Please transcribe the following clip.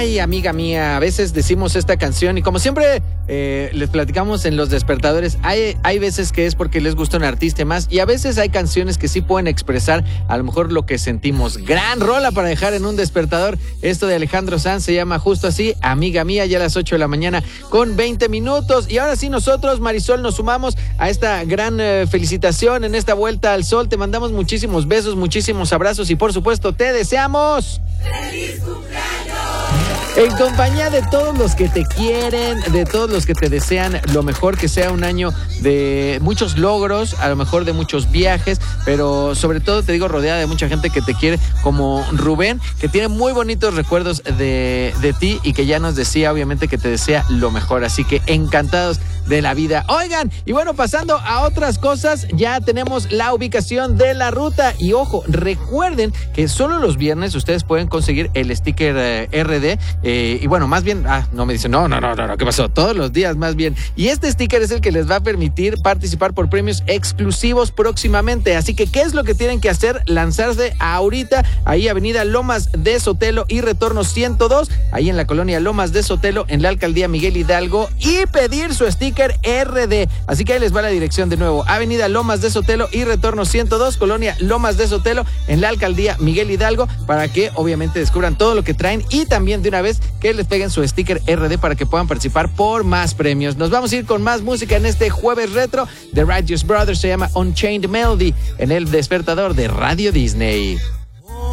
Ay, amiga mía, a veces decimos esta canción y como siempre les platicamos en los despertadores, hay veces que es porque les gusta un artista más y a veces hay canciones que sí pueden expresar a lo mejor lo que sentimos. Gran rola para dejar en un despertador. Esto de Alejandro Sanz se llama justo así, Amiga Mía, ya a las 8 de la mañana con 20 minutos. Y ahora sí nosotros, Marisol, nos sumamos a esta gran felicitación en esta vuelta al sol. Te mandamos muchísimos besos, muchísimos abrazos y por supuesto te deseamos ¡feliz cumpleaños! En compañía de todos los que te quieren, de todos los que te desean lo mejor, que sea un año de muchos logros, a lo mejor de muchos viajes, pero sobre todo te digo rodeada de mucha gente que te quiere, como Rubén, que tiene muy bonitos recuerdos de ti y que ya nos decía obviamente que te desea lo mejor, así que encantados de la vida. Oigan, y bueno, pasando a otras cosas, ya tenemos la ubicación de la ruta y ojo, recuerden que solo los viernes ustedes pueden conseguir el sticker RD y bueno, más bien, no me dicen, no, ¿qué pasó? Todos los días más bien. Y este sticker es el que les va a permitir participar por premios exclusivos próximamente, así que ¿qué es lo que tienen que hacer? Lanzarse ahorita, ahí Avenida Lomas de Sotelo y Retorno 102, ahí en la colonia Lomas de Sotelo, en la alcaldía Miguel Hidalgo, y pedir su sticker RD. Así que ahí les va la dirección de nuevo: Avenida Lomas de Sotelo y Retorno 102, colonia Lomas de Sotelo, en la alcaldía Miguel Hidalgo, para que obviamente descubran todo lo que traen y también de una vez que les peguen su sticker RD para que puedan participar por más premios. Nos vamos a ir con más música en este jueves retro. The Righteous Brothers, se llama Unchained Melody, en el despertador de Radio Disney.